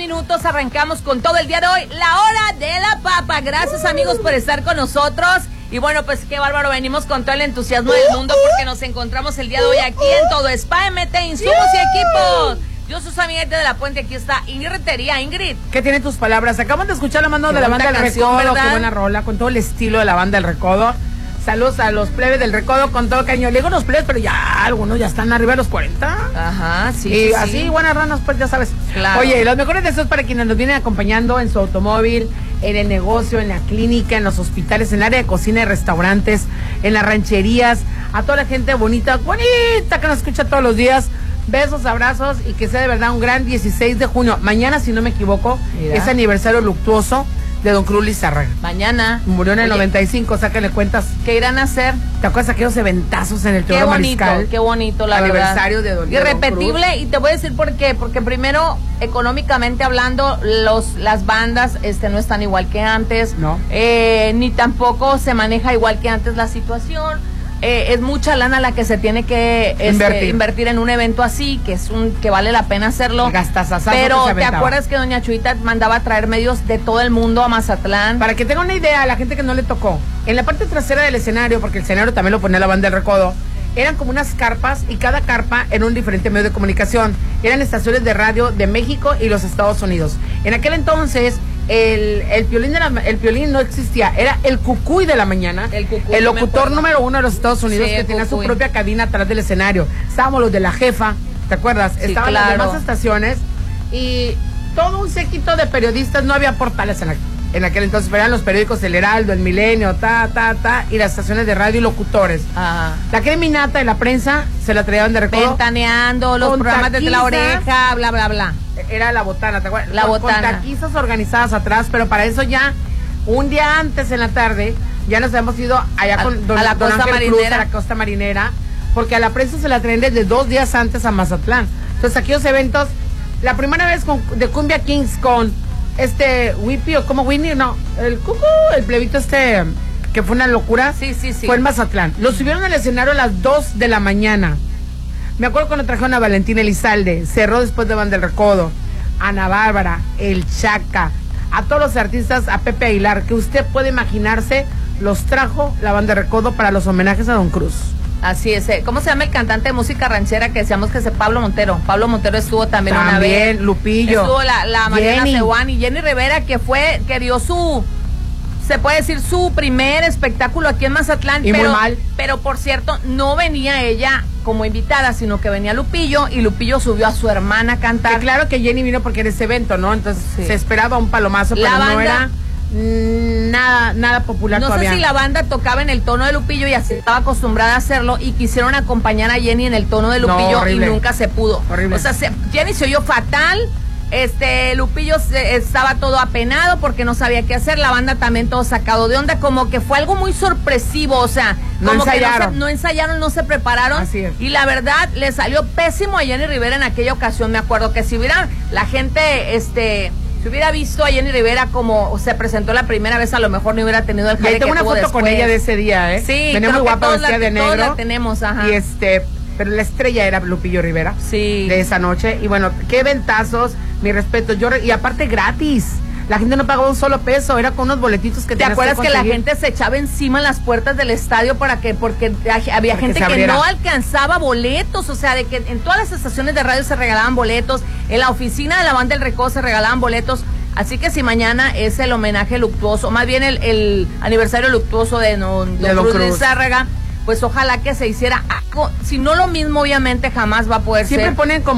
minutos, arrancamos con todo el día de hoy, la hora de la papa. Gracias, amigos, por estar con nosotros. Y bueno, pues qué bárbaro, venimos con todo el entusiasmo del mundo porque nos encontramos el día de hoy aquí en Todo Spa MT, insumos y equipos. Yo soy su amiguete de la Puente, aquí está Ingrid Rentería. Ingrid, ¿qué tienen tus palabras? Acaban de escuchar la mano de la banda del Recodo, ¿verdad? Qué buena rola, con todo el estilo de la banda del Recodo. Saludos a los plebes del Recodo con todo caño. Le digo los plebes, pero ya algunos ya están arriba de los 40. Ajá, sí. Y sí, así, sí. buenas ranas, pues ya sabes. Claro. Oye, los mejores deseos para quienes nos vienen acompañando en su automóvil, en el negocio, en la clínica, en los hospitales, en el área de cocina y restaurantes, en las rancherías, a toda la gente bonita que nos escucha todos los días. Besos, abrazos y que sea de verdad un gran 16 de junio. Mañana, si no me equivoco, Mira. es aniversario luctuoso de don Cruz Lizárraga. Mañana. Murió en el 95, sácale cuentas. ¿Qué irán a hacer? ¿Te acuerdas aquellos eventazos en el Teatro Mariscal? Qué bonito, la aniversario verdad. de don Irrepetible, Cruz. y te voy a decir por qué. Porque primero, económicamente hablando, las bandas no están igual que antes. No. Ni tampoco se maneja igual que antes la situación. Es mucha lana la que se tiene que invertir en un evento así, que vale la pena hacerlo. Pero te acuerdas que doña Chuita mandaba a traer medios de todo el mundo a Mazatlán. Para que tenga una idea, a la gente que no le tocó, en la parte trasera del escenario, porque el escenario también lo ponía la banda del Recodo, eran como unas carpas y cada carpa era un diferente medio de comunicación. Eran estaciones de radio de México y los Estados Unidos. En aquel entonces el violín no existía, era el cucuy de la mañana, el locutor número 1 de los Estados Unidos, sí, que tenía su propia cabina atrás del escenario. Estábamos los de La Jefa, ¿te acuerdas? Sí, estaban claro. Las demás estaciones y todo un séquito de periodistas. No había portales en aquel entonces, pero eran los periódicos El Heraldo, El Milenio, y las estaciones de radio y locutores. Ajá. La creminata de la prensa se la traían de Recodo. Ventaneando, los programas desde la oreja, bla, bla, bla. Era la botana, ¿te acuerdas? La botana. Con taquizas organizadas atrás, pero para eso ya, un día antes en la tarde, ya nos habíamos ido allá con don Costa Ángel Marinera. Cruz, a la Costa Marinera, porque a la prensa se la traen desde 2 días antes a Mazatlán. Entonces, aquellos eventos, la primera vez de Cumbia Kings con Whippy, o como Winnie, no, el plebito que fue una locura, sí. fue en Mazatlán. Lo subieron al escenario a las 2 de la mañana. Me acuerdo cuando trajeron a Valentín Elizalde, cerró después de Banda del Recodo, Ana Bárbara, El Chaca, a todos los artistas, a Pepe Aguilar, que usted puede imaginarse, los trajo la Banda del Recodo para los homenajes a Don Cruz. Así es. ¿Cómo se llama el cantante de música ranchera que decíamos que es Pablo Montero? Pablo Montero estuvo también una vez. Lupillo. Estuvo la Mariana Sejuani y Jenny Rivera, que dio se puede decir su primer espectáculo aquí en Mazatlán. Y muy mal. Pero por cierto, no venía ella como invitada, sino que venía Lupillo, y Lupillo subió a su hermana a cantar. Que claro que Jenny vino porque era ese evento, ¿no? Entonces sí, se esperaba un palomazo, pero no era nada popular todavía. No sé si la banda tocaba en el tono de Lupillo y así estaba acostumbrada a hacerlo, y quisieron acompañar a Jenny en el tono de Lupillo, y nunca se pudo. Horrible. O sea, Jenny se oyó fatal. Lupillo estaba todo apenado porque no sabía qué hacer, la banda también todo sacado de onda, como que fue algo muy sorpresivo, o sea, como que no ensayaron, no se prepararon. Así es. Y la verdad, le salió pésimo a Jenny Rivera en aquella ocasión. Me acuerdo que si hubiera la gente, si hubiera visto a Jenny Rivera como se presentó la primera vez, a lo mejor no hubiera tenido el jale que tuvo después. Tengo una foto con ella de ese día, Sí, venía muy guapa, vestida de negro. Todos la tenemos, ajá. Y pero la estrella era Lupillo Rivera. Sí. De esa noche. Y bueno, qué ventazos, mi respeto. Y aparte gratis. La gente no pagaba un solo peso, era con unos boletitos que ¿Te acuerdas que la gente se echaba encima en las puertas del estadio porque había gente que no alcanzaba boletos? O sea, de que en todas las estaciones de radio se regalaban boletos, en la oficina de la Banda del Recodo se regalaban boletos. Así que si mañana es el homenaje luctuoso, más bien el aniversario luctuoso de don Cruz Lizárraga, pues ojalá que se hiciera algo. Si no lo mismo, obviamente jamás va a poder ser. Siempre ponen como